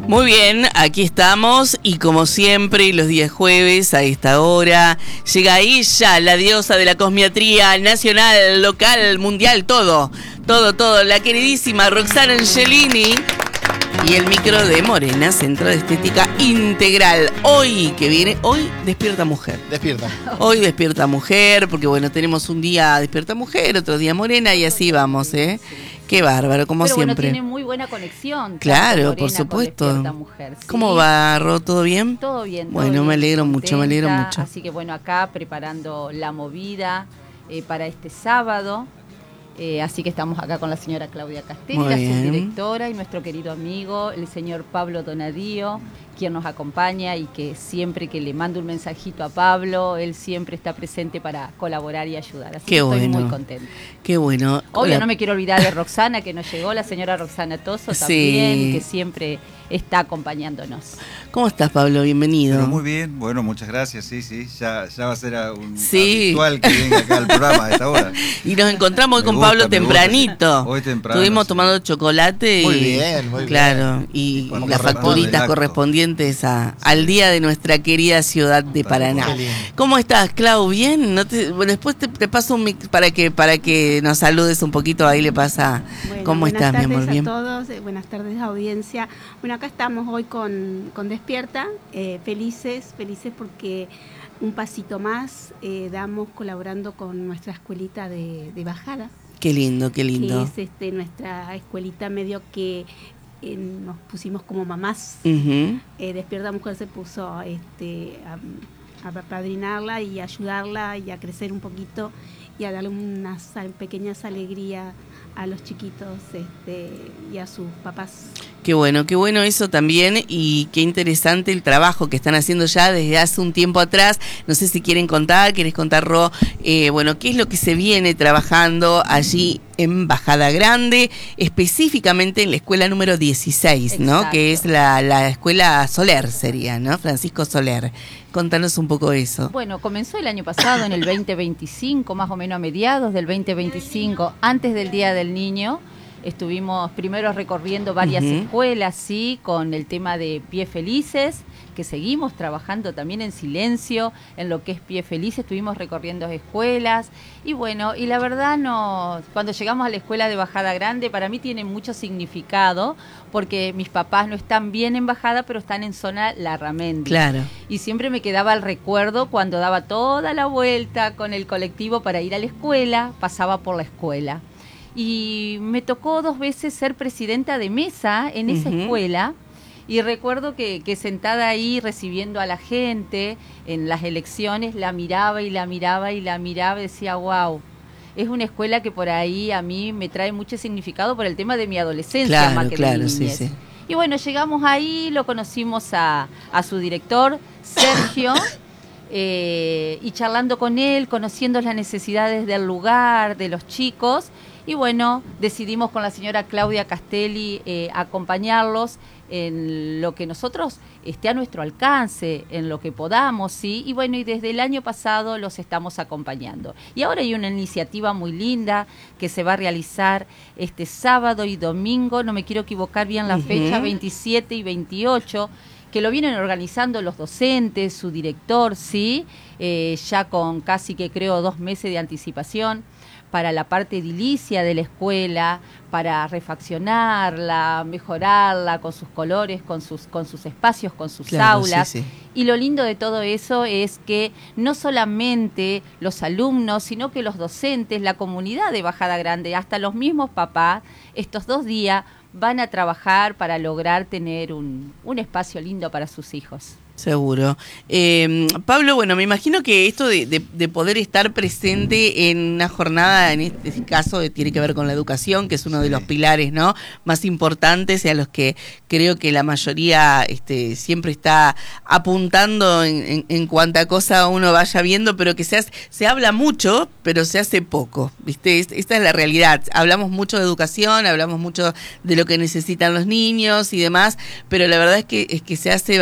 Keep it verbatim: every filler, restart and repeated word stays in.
Muy bien, aquí estamos y como siempre los días jueves a esta hora llega ella, la diosa de la cosmiatría nacional, local, mundial, todo, todo, todo, la queridísima Roxana Angelini y el micro de Morena, Centro de Estética Integral. Hoy que viene, hoy Despierta Mujer. Despierta. Hoy Despierta Mujer, porque bueno, tenemos un día Despierta Mujer, otro día Morena y así vamos, ¿eh? Qué bárbaro, como Pero siempre. Bueno, tiene muy buena conexión. Claro, Morena por supuesto. Mujer, ¿sí? ¿Cómo va, Ro? ¿Todo bien? Todo bien. Todo bueno, bien, me alegro contenta, mucho, me alegro mucho. Así que bueno, acá preparando la movida eh, para este sábado. Eh, así que estamos acá con la señora Claudia Castelli, la subdirectora, y nuestro querido amigo, el señor Pablo Donadío, quien nos acompaña y que siempre que le mando un mensajito a Pablo, él siempre está presente para colaborar y ayudar. Así Qué que bueno. estoy muy contenta. Qué bueno. Obvio, Hola. no me quiero olvidar de Roxana, que nos llegó, la señora Roxana Toso también, Sí. que siempre está acompañándonos. ¿Cómo estás, Pablo? Bienvenido. Pero muy bien, bueno, muchas gracias, sí, sí, ya, ya va a ser un Sí. habitual que venga acá al programa a esta hora. Y nos encontramos hoy Me con gusta, Pablo me tempranito. gusta. Hoy temprano. Estuvimos sí. tomando chocolate y Muy bien, muy claro, bien. y Como las corresponde facturitas el acto. correspondientes a, al día de nuestra querida ciudad de Tal Paraná. Qué lindo. ¿Cómo estás, Clau? ¿Bien? ¿No te, bueno, después te, te paso un mic para que para que nos saludes un poquito. Ahí le pasa. Bueno, ¿Cómo estás, mi amor? Bien. Buenas tardes a todos, eh, buenas tardes audiencia. Bueno, acá estamos hoy con, con Despierta, eh, felices, felices porque un pasito más eh, damos colaborando con nuestra escuelita de, de bajada. Qué lindo, qué lindo. Que es este, nuestra escuelita medio que eh, nos pusimos como mamás. Ujú. Eh, Despierta Mujer se puso este, a, a apadrinarla y a ayudarla y a crecer un poquito y a darle unas pequeñas alegrías a los chiquitos este, y a sus papás. Qué bueno, qué bueno eso también y qué interesante el trabajo que están haciendo ya desde hace un tiempo atrás. No sé si quieren contar, ¿quieres contar, Ro? Eh, bueno, ¿qué es lo que se viene trabajando allí en Bajada Grande, específicamente en la escuela número dieciséis, ¿no? Exacto. Que es la, la escuela Soler sería, ¿no? Francisco Soler. Contanos un poco eso. Bueno, comenzó el año pasado, en el veinte veinticinco, más o menos a mediados del veinte veinticinco, antes del Día del Niño. Estuvimos primero recorriendo varias Uh-huh. escuelas, sí, con el tema de Pie Felices, que seguimos trabajando también en silencio en lo que es Pie Felices, estuvimos recorriendo escuelas y bueno, y la verdad no, cuando llegamos a la escuela de Bajada Grande, para mí tiene mucho significado porque mis papás no están bien en Bajada, pero están en zona Larramendi. Claro. Y siempre me quedaba el recuerdo cuando daba toda la vuelta con el colectivo para ir a la escuela, pasaba por la escuela. Y me tocó dos veces ser presidenta de mesa en esa Uh-huh. escuela y recuerdo que, que sentada ahí recibiendo a la gente en las elecciones la miraba y la miraba y la miraba y decía, wow, es una escuela que por ahí a mí me trae mucho significado por el tema de mi adolescencia Claro, más que claro, de mi sí, niñez. sí. Y bueno, llegamos ahí, lo conocimos a, a su director, Sergio, eh, y charlando con él, conociendo las necesidades del lugar, de los chicos. Y bueno, decidimos con la señora Claudia Castelli eh, acompañarlos en lo que nosotros esté a nuestro alcance, en lo que podamos, ¿sí? Y bueno, y desde el año pasado los estamos acompañando. Y ahora hay una iniciativa muy linda que se va a realizar este sábado y domingo, no me quiero equivocar bien la Uh-huh. fecha, veintisiete y veintiocho, que lo vienen organizando los docentes, su director, ¿sí? Eh, ya con casi que creo dos meses de anticipación, para la parte edilicia de la escuela, para refaccionarla, mejorarla con sus colores, con sus, con sus espacios, con sus Claro, aulas. sí, sí. Y lo lindo de todo eso es que no solamente los alumnos, sino que los docentes, la comunidad de Bajada Grande, hasta los mismos papás, estos dos días van a trabajar para lograr tener un, un espacio lindo para sus hijos. Seguro. Eh, Pablo, bueno, me imagino que esto de, de, de poder estar presente en una jornada, en este caso, eh, tiene que ver con la educación, que es uno de los pilares, ¿no?, más importantes y a los que creo que la mayoría este, siempre está apuntando en, en, en cuanta cosa uno vaya viendo, pero que se, hace, se habla mucho, pero se hace poco, ¿viste? Esta es la realidad. Hablamos mucho de educación, hablamos mucho de lo que necesitan los niños y demás, pero la verdad es que, es que se hace